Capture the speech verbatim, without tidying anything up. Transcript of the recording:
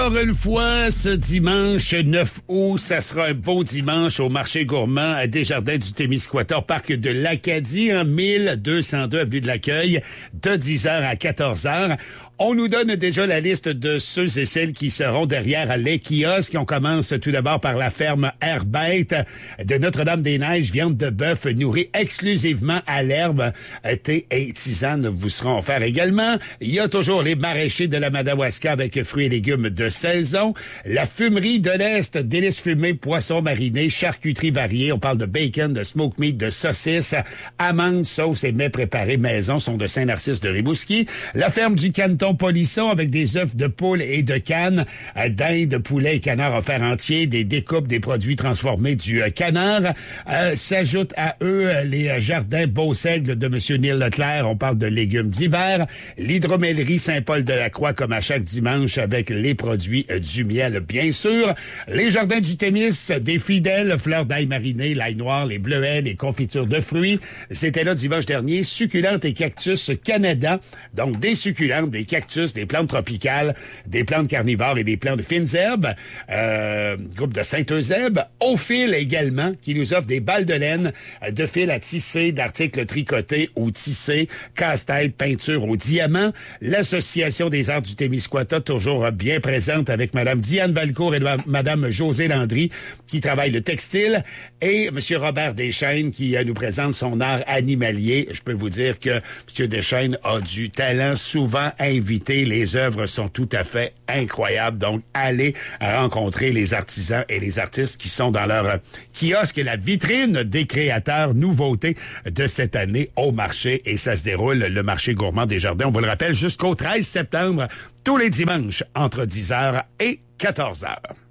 Encore une fois, ce dimanche neuf août, ça sera un beau dimanche au marché gourmand à Desjardins du Témiscouata, parc de l'Acadie, en mille deux cent deux avenue de l'Accueil, de dix heures à quatorze heures. On nous donne déjà la liste de ceux et celles qui seront derrière les kiosques. On commence tout d'abord par la ferme Herbette de Notre-Dame-des-Neiges. Viande de bœuf nourrie exclusivement à l'herbe. Thé et tisane vous seront offerts également. Il y a toujours les maraîchers de la Madawaska avec fruits et légumes de saison. La fumerie de l'Est, délices fumées, poissons marinés, charcuterie variée. On parle de bacon, de smoked meat, de saucisses, amandes, sauces et mets préparés maison sont de Saint-Narcisse de Rimouski. La ferme du Canton Polisson avec des œufs de poule et de canne, euh, dinde, poulet et canard offerts entiers, des découpes des produits transformés du euh, canard. Euh, S'ajoutent à eux euh, les euh, jardins Beau-Seigle de M. Neil Leclerc. On parle de légumes d'hiver. L'hydromellerie Saint-Paul-de-la-Croix comme à chaque dimanche avec les produits euh, du miel, bien sûr. Les jardins du Témis, des fidèles, fleurs d'ail marinées, l'ail noir, les bleuets, les confitures de fruits. C'était là dimanche dernier. Succulentes et cactus Canada. Donc des succulentes, des cactus, des plantes tropicales, des plantes carnivores et des plantes fines herbes. Euh, groupe de Saint-Eusèbe. Au fil également, qui nous offre des balles de laine, de fil à tisser, d'articles tricotés ou tissés, casse-tête, peinture au diamant. L'Association des arts du Témiscouata, toujours bien présente avec Mme Diane Valcourt et Mme Josée Landry, qui travaillent le textile, et M. Robert Deschaines, qui nous présente son art animalier. Je peux vous dire que M. Deschaines a du talent, souvent invité. Les œuvres sont tout à fait incroyables. Donc, allez rencontrer les artisans et les artistes qui sont dans leur kiosque et la vitrine des créateurs nouveautés de cette année au marché. Et ça se déroule, le marché gourmand des Jardins, on vous le rappelle, jusqu'au treize septembre, tous les dimanches, entre dix heures et quatorze heures.